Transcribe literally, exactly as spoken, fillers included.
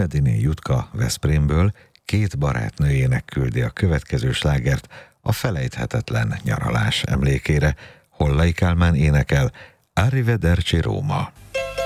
Imediné Jutka Veszprémből két barátnőjének küldi a következő slágert a felejthetetlen nyaralás emlékére. Hollai Kálmán énekel Arrivederci Róma.